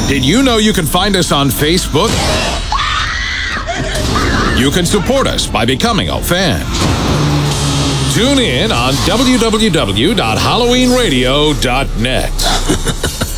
Did you know you can find us on Facebook? You can support us by becoming a fan. Tune in on www.halloweenradio.net.